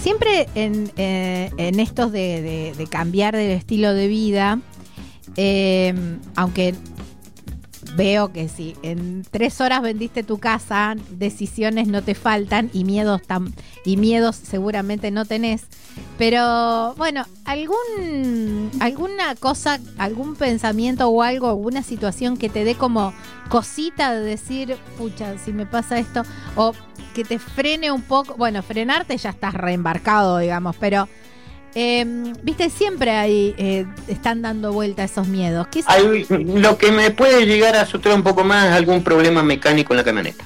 siempre en estos de cambiar del estilo de vida, aunque veo que si en 3 horas vendiste tu casa, decisiones no te faltan y miedos seguramente no tenés. Pero bueno, alguna cosa, algún pensamiento o algo, alguna situación que te dé como cosita de decir, pucha, si me pasa esto, o que te frene un poco. Bueno, frenarte ya estás reembarcado, digamos, pero viste, siempre ahí están dando vuelta esos miedos. Lo que me puede llegar a asustar un poco más es algún problema mecánico en la camioneta.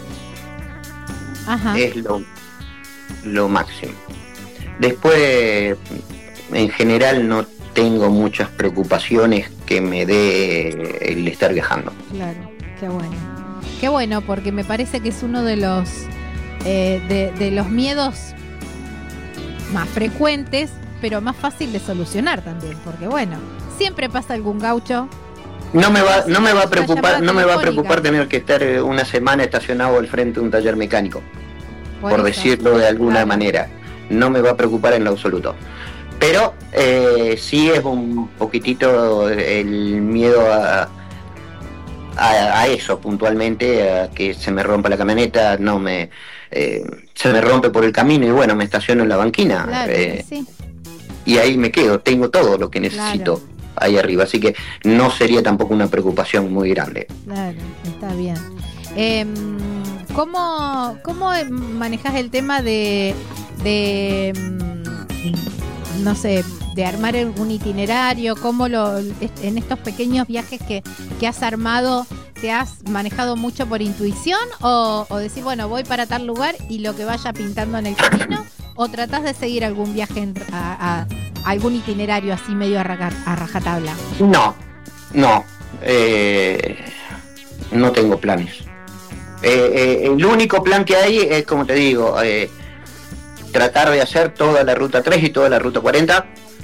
Ajá. Es lo máximo. Después, en general, no tengo muchas preocupaciones que me dé el estar viajando. Claro, qué bueno. Qué bueno, porque me parece que es uno de los miedos más frecuentes, pero más fácil de solucionar también, porque bueno, siempre pasa algún gaucho. No me va a preocupar tener que estar una semana estacionado al frente de un taller mecánico, por decirlo de alguna manera. No me va a preocupar en lo absoluto. Pero sí es un poquitito el miedo a eso puntualmente, a que se me rompa la camioneta, se me rompe por el camino y bueno, me estaciono en la banquina. Claro, sí. Y ahí me quedo, tengo todo lo que necesito ahí arriba, así que no sería tampoco una preocupación muy grande. Claro, está bien. ¿Cómo manejas el tema de no sé, de armar un itinerario? ¿Cómo en estos pequeños viajes que has armado, te has manejado mucho por intuición o decir, bueno, voy para tal lugar y lo que vaya pintando en el camino, o tratás de seguir algún viaje a algún itinerario así medio a rajatabla? No tengo planes. El único plan que hay es, como te digo, tratar de hacer toda la ruta 3 y toda la ruta 40,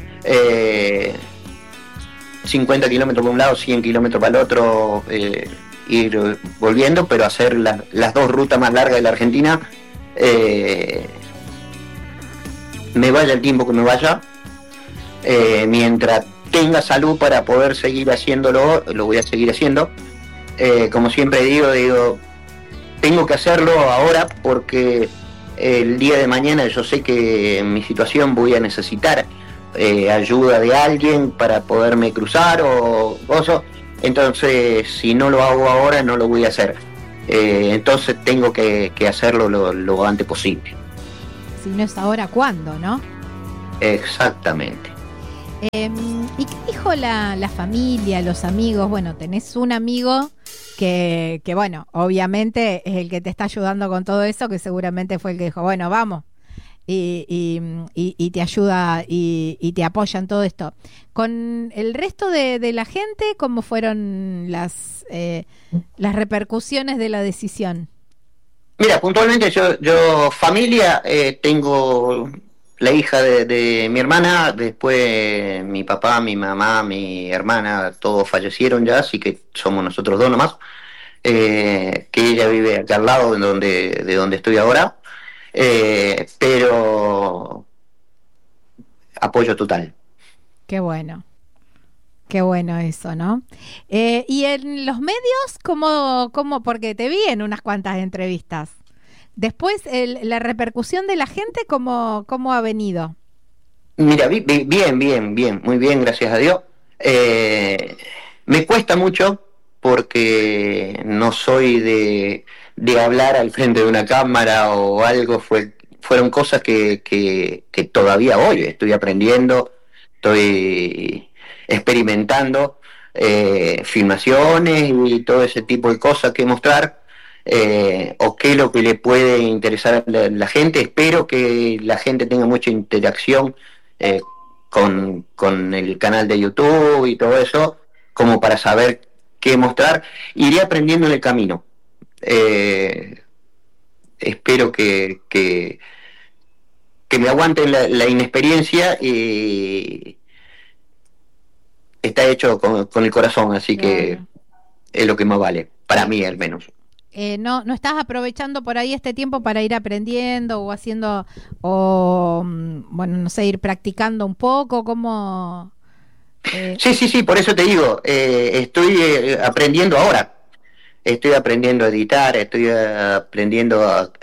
50 kilómetros por un lado, 100 kilómetros para el otro, ir volviendo, pero hacer las 2 rutas más largas de la Argentina, me vaya el tiempo que me vaya, mientras tenga salud para poder seguir haciéndolo, lo voy a seguir haciendo. Como siempre digo, tengo que hacerlo ahora porque el día de mañana yo sé que en mi situación voy a necesitar ayuda de alguien para poderme cruzar o cosas. Entonces, si no lo hago ahora, no lo voy a hacer. Entonces tengo que hacerlo lo antes posible. Si no es ahora, ¿cuándo, no? Exactamente. ¿Y qué dijo la familia, los amigos? Bueno, tenés un amigo que bueno, obviamente es el que te está ayudando con todo eso, que seguramente fue el que dijo, bueno, vamos, y te ayuda y te apoya en todo esto. Con el resto de la gente, ¿cómo fueron las repercusiones de la decisión? Mira, puntualmente yo familia, tengo la hija de mi hermana, después mi papá, mi mamá, mi hermana, todos fallecieron ya, así que somos nosotros 2 nomás, que ella vive acá al lado de donde estoy ahora, pero apoyo total. Qué bueno eso, ¿no? Y en los medios, ¿cómo? Porque te vi en unas cuantas entrevistas. Después, la repercusión de la gente, ¿cómo ha venido? Mira, bien, muy bien, gracias a Dios. Me cuesta mucho porque no soy de hablar al frente de una cámara o algo. Fueron cosas que todavía hoy estoy aprendiendo, estoy experimentando, filmaciones y todo ese tipo de cosas que mostrar. O qué es lo que le puede interesar a la gente. Espero que la gente tenga mucha interacción con el canal de YouTube y todo eso, como para saber qué mostrar. Iré aprendiendo en el camino. Espero que me aguanten la inexperiencia, y está hecho con el corazón, así claro. Que es lo que más vale, para mí al menos. no estás aprovechando por ahí este tiempo para ir aprendiendo o haciendo, o bueno, no sé, ir practicando un poco, ¿cómo? Sí, por eso te digo, estoy aprendiendo ahora. Estoy aprendiendo a editar, estoy aprendiendo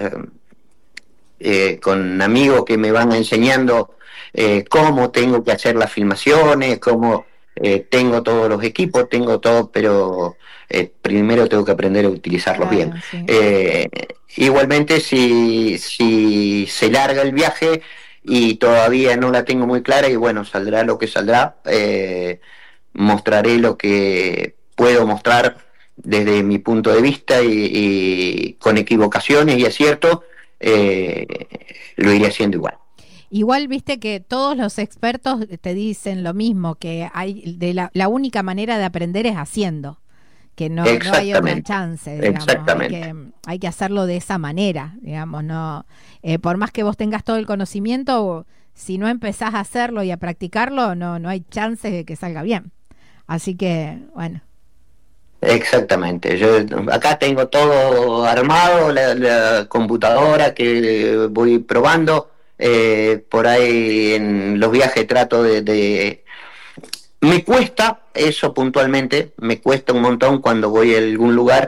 con amigos que me van enseñando cómo tengo que hacer las filmaciones, cómo tengo todos los equipos, tengo todo, pero primero tengo que aprender a utilizarlos bien. Claro, sí. Igualmente, si se larga el viaje y todavía no la tengo muy clara, y bueno, saldrá lo que saldrá, mostraré lo que puedo mostrar desde mi punto de vista y con equivocaciones y aciertos, eh, lo iré haciendo igual. Igual viste que todos los expertos te dicen lo mismo, que hay la única manera de aprender es haciendo, que no hay otra chance, digamos, Exactamente. hay que hacerlo de esa manera, digamos, no, por más que vos tengas todo el conocimiento, si no empezás a hacerlo y a practicarlo, no hay chance de que salga bien. Así que, bueno. Exactamente. Yo acá tengo todo armado, la computadora que voy probando. Por ahí en los viajes trato de... Me cuesta eso puntualmente, me cuesta un montón cuando voy a algún lugar,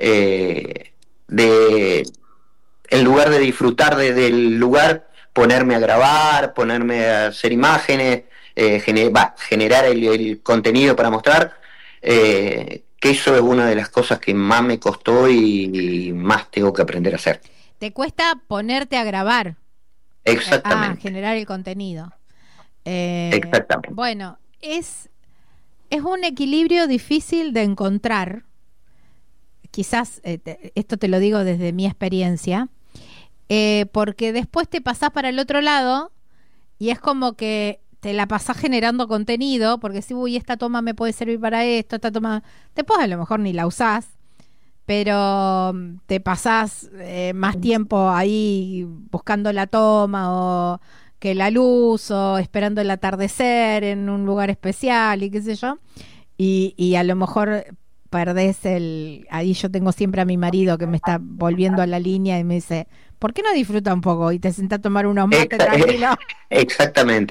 de en lugar de disfrutar del lugar, ponerme a grabar, ponerme a hacer imágenes, generar el contenido para mostrar, que eso es una de las cosas que más me costó y más tengo que aprender a hacer. ¿Te cuesta ponerte a grabar? Exactamente. Generar el contenido. Exactamente. Bueno, es un equilibrio difícil de encontrar. Quizás, esto te lo digo desde mi experiencia, porque después te pasás para el otro lado y es como que te la pasás generando contenido, porque si, uy, esta toma me puede servir para esto, esta toma, después a lo mejor ni la usás, pero te pasás más tiempo ahí buscando la toma o que la luz o esperando el atardecer en un lugar especial y qué sé yo, y a lo mejor perdés ahí yo tengo siempre a mi marido que me está volviendo a la línea y me dice, ¿por qué no disfruta un poco y te sentás a tomar unos mates tranquilo? Exactamente.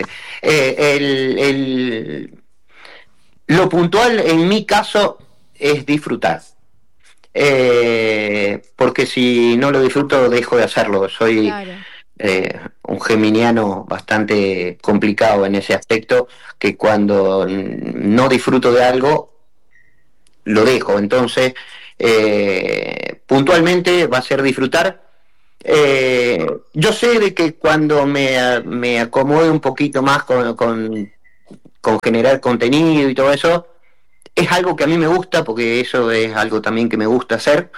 Lo puntual en mi caso es disfrutar. Porque si no lo disfruto dejo de hacerlo. Soy Claro. un geminiano bastante complicado en ese aspecto, que cuando no disfruto de algo lo dejo. Entonces puntualmente va a ser disfrutar. Yo sé de que cuando me acomode un poquito más con generar contenido y todo eso, es algo que a mí me gusta, porque eso es algo también que me gusta hacer,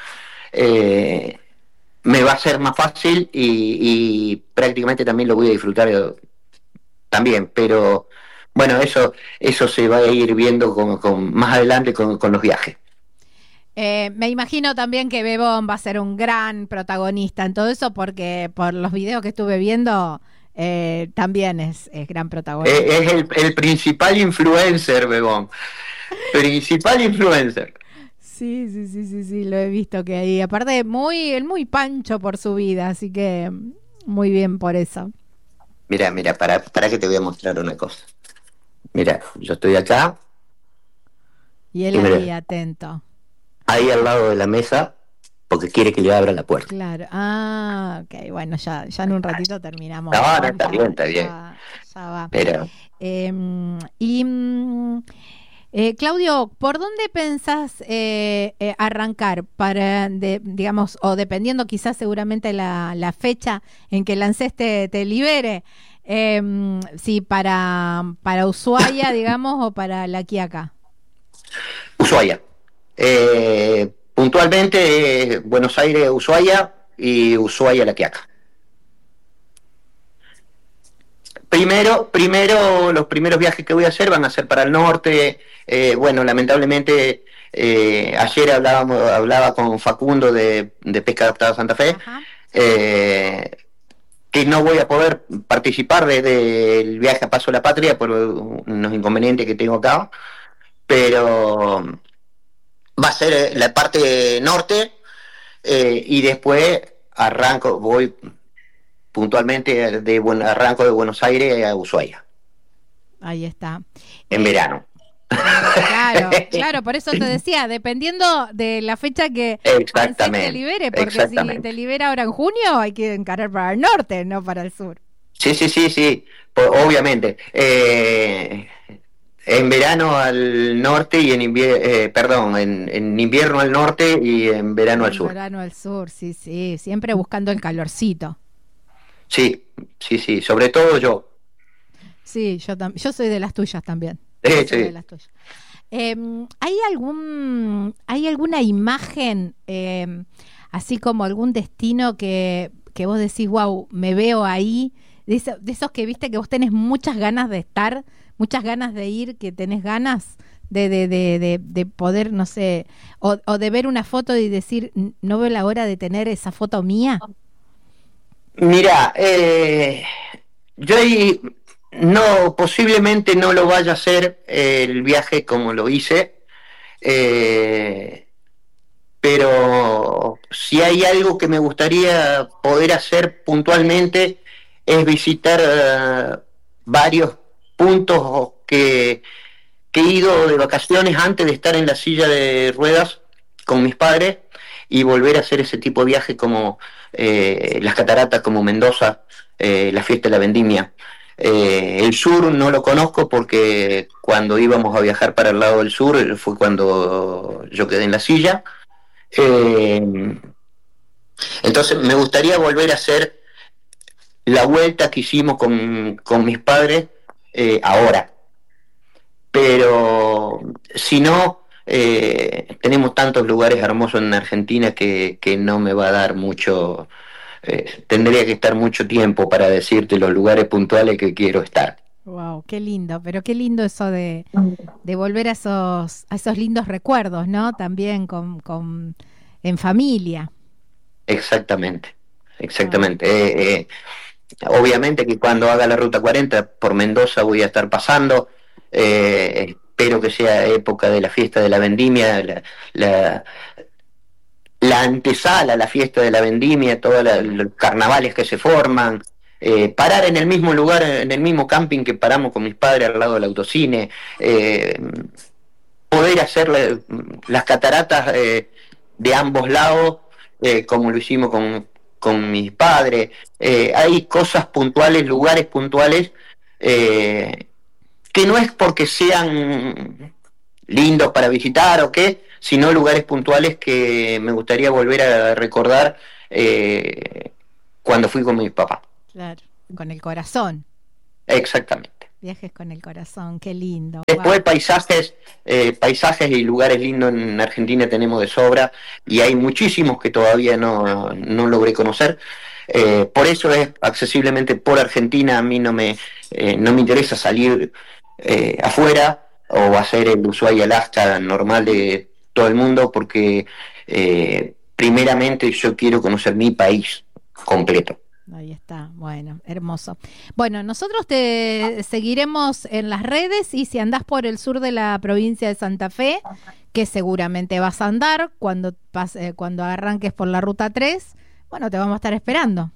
me va a ser más fácil y prácticamente también lo voy a disfrutar también, pero bueno, eso se va a ir viendo más adelante con los viajes. Me imagino también que Bebón va a ser un gran protagonista en todo eso, porque por los videos que estuve viendo también es gran protagonista. Es el principal influencer, Bebón. Principal influencer. Sí, lo he visto que ahí, aparte él muy pancho por su vida, así que muy bien por eso. Mira, para que te voy a mostrar una cosa. Mira, yo estoy acá. Y él ahí atento. Ahí al lado de la mesa, porque quiere que yo abra la puerta. Claro, ok, bueno, ya en un ratito terminamos. No, está bien. Ya va. Pero... Claudio, ¿por dónde pensás arrancar para, digamos, o dependiendo quizás seguramente la fecha en que el ANSES te libere, si para Ushuaia, digamos, o para La Quiaca? Ushuaia. Puntualmente Buenos Aires, Ushuaia y Ushuaia, La Quiaca. Primero, los primeros viajes que voy a hacer van a ser para el norte. Bueno, lamentablemente ayer hablaba con Facundo de Pesca Adaptada Santa Fe, que no voy a poder participar del viaje a Paso a la Patria por unos inconvenientes que tengo acá, pero va a ser la parte norte. y después voy puntualmente arranco de Buenos Aires a Ushuaia, Ahí está. en verano. Claro, claro, por eso te decía, dependiendo de la fecha que ANSES te libere, porque si te libera ahora en junio hay que encarar para el norte, no para el sur. Sí, obviamente. En verano al norte y en invierno, en invierno al norte y en verano al sur. En verano al sur, sí, siempre buscando el calorcito. Sí, sobre todo yo. Sí, yo soy de las tuyas también. Sí. De las tuyas. ¿Hay alguna imagen, así como algún destino que vos decís, wow, me veo ahí, de esos que viste que vos tenés muchas ganas de estar, muchas ganas de ir, que tenés ganas de poder, no sé, o de ver una foto y decir, no veo la hora de tener esa foto mía? Mira, yo ahí posiblemente no lo vaya a hacer el viaje como lo hice, pero si hay algo que me gustaría poder hacer puntualmente es visitar varios puntos que he ido de vacaciones antes de estar en la silla de ruedas con mis padres y volver a hacer ese tipo de viaje como las cataratas, como Mendoza, la fiesta de la vendimia. El sur no lo conozco porque cuando íbamos a viajar para el lado del sur fue cuando yo quedé en la silla. Entonces me gustaría volver a hacer la vuelta que hicimos con mis padres ahora. Pero si no, tenemos tantos lugares hermosos en Argentina que no me va a dar mucho, tendría que estar mucho tiempo para decirte los lugares puntuales que quiero estar. Wow, qué lindo, pero qué lindo eso de volver a esos lindos recuerdos, ¿no? También en familia. Exactamente. Obviamente que cuando haga la Ruta 40 por Mendoza voy a estar pasando. Espero que sea época de la fiesta de la vendimia, la antesala a la fiesta de la vendimia, todos los carnavales que se forman, parar en el mismo lugar, en el mismo camping que paramos con mis padres al lado del autocine, poder hacer las cataratas de ambos lados, como lo hicimos con mis padres. Hay cosas puntuales, lugares puntuales, que no es porque sean lindos para visitar o qué, sino lugares puntuales que me gustaría volver a recordar cuando fui con mi papá. Claro, con el corazón. Exactamente. Viajes con el corazón, qué lindo. Después paisajes y lugares lindos en Argentina tenemos de sobra y hay muchísimos que todavía no logré conocer. Por eso es accesiblemente por Argentina. A mí no me interesa salir afuera o hacer el Ushuaia-Alaska normal de todo el mundo porque primeramente yo quiero conocer mi país completo. Ahí está, bueno, hermoso. Bueno, nosotros te seguiremos en las redes y si andás por el sur de la provincia de Santa Fe, que seguramente vas a andar cuando arranques por la Ruta 3, bueno, te vamos a estar esperando.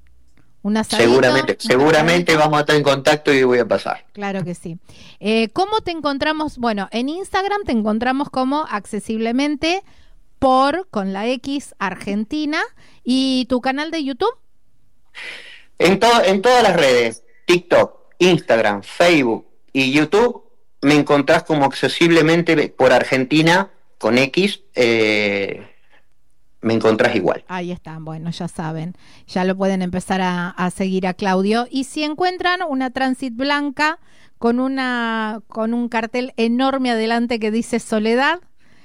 Seguramente vamos a estar en contacto y voy a pasar. Claro que sí. ¿Cómo te encontramos? Bueno, en Instagram te encontramos como accesiblemente con la X Argentina y tu canal de YouTube. En todas las redes, TikTok, Instagram, Facebook y YouTube, me encontrás como accesiblemente por Argentina, con X, me encontrás igual. Ahí está, bueno, ya saben, ya lo pueden empezar a seguir a Claudio. Y si encuentran una Transit blanca con un cartel enorme adelante que dice Soledad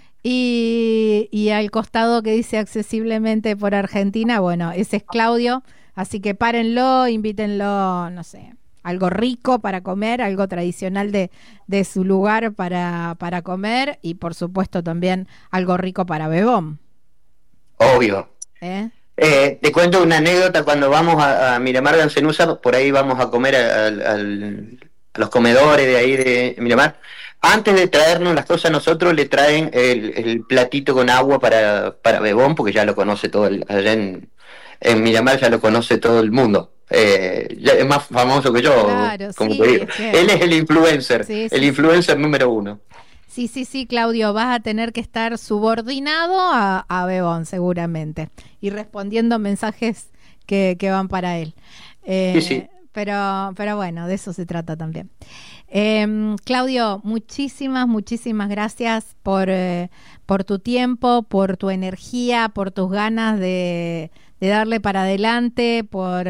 y al costado que dice accesiblemente por Argentina, bueno, ese es Claudio. Así que párenlo, invítenlo, no sé, algo rico para comer, algo tradicional de su lugar para comer y por supuesto también algo rico para bebón. Obvio. Te cuento una anécdota. Cuando vamos a Miramar de Ancenusa, por ahí vamos a comer al los comedores de ahí de Miramar, antes de traernos las cosas, nosotros le traen el platito con agua para Bebón, porque ya lo conoce allá en Miramar ya lo conoce todo el mundo. Ya es más famoso que yo, claro, como sí, te digo. es que... Él es el influencer, el influencer número 1. Sí, Claudio, vas a tener que estar subordinado a Bebón seguramente y respondiendo mensajes que van para él. Sí. Pero bueno, de eso se trata también. Claudio, muchísimas gracias por tu tiempo, por tu energía, por tus ganas de darle para adelante, por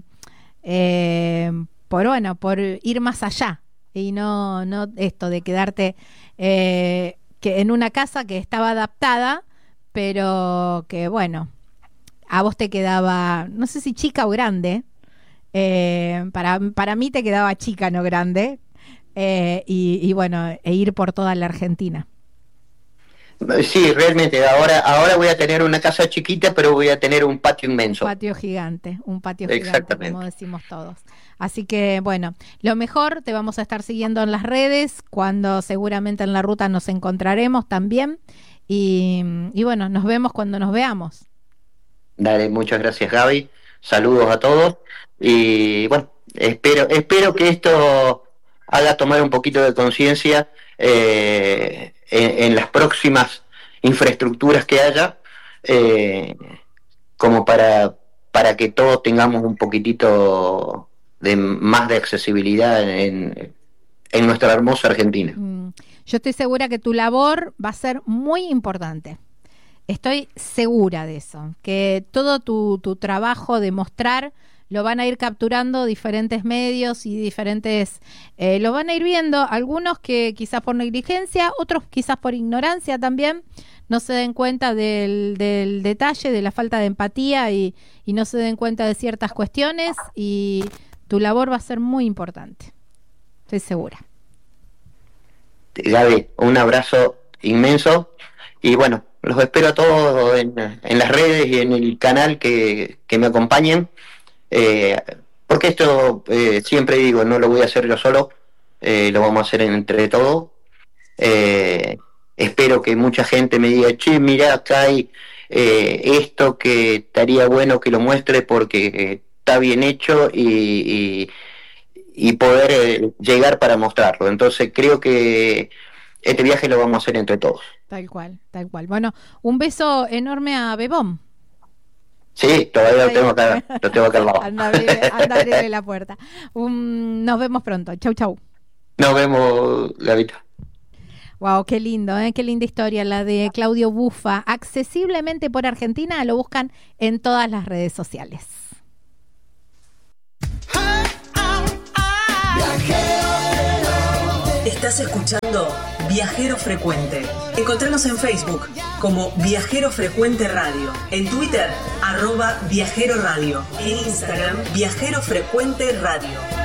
ir más allá y no esto de quedarte que en una casa que estaba adaptada, pero que bueno, a vos te quedaba, no sé si chica o grande. Para mí te quedaba chica, no grande, y bueno, ir por toda la Argentina. Sí, realmente, ahora voy a tener una casa chiquita, pero voy a tener un patio inmenso. Un patio gigante, como decimos todos. Así que bueno, lo mejor, te vamos a estar siguiendo en las redes, cuando seguramente en la ruta nos encontraremos también, y bueno, nos vemos cuando nos veamos. Dale, muchas gracias, Gaby. Saludos a todos y bueno, espero que esto haga tomar un poquito de conciencia en las próximas infraestructuras que haya, como para que todos tengamos un poquitito más de accesibilidad en nuestra hermosa Argentina. Yo estoy segura que tu labor va a ser muy importante. Estoy segura de eso, que todo tu trabajo de mostrar lo van a ir capturando diferentes medios y diferentes, lo van a ir viendo, algunos que quizás por negligencia, otros quizás por ignorancia también, no se den cuenta del detalle, de la falta de empatía y no se den cuenta de ciertas cuestiones, y tu labor va a ser muy importante, estoy segura. Gaby, un abrazo inmenso y bueno, los espero a todos en las redes y en el canal que me acompañen, porque esto siempre digo, no lo voy a hacer yo solo, lo vamos a hacer entre todos. Espero que mucha gente me diga, che, mirá, acá hay esto que estaría bueno que lo muestre porque está bien hecho y poder llegar para mostrarlo. Entonces creo que este viaje lo vamos a hacer entre todos. Tal cual. Bueno, un beso enorme a Bebón. Sí, todavía lo tengo acá al lado. Anda a abrirle la puerta. Nos vemos pronto. Chau. Nos vemos, Gavita. Wow, qué lindo, qué linda historia la de Claudio Bufa. Accesiblemente por Argentina, lo buscan en todas las redes sociales. Estás escuchando Viajero Frecuente. Encontranos en Facebook como Viajero Frecuente Radio, en Twitter @Viajero Radio, en Instagram Viajero Frecuente Radio.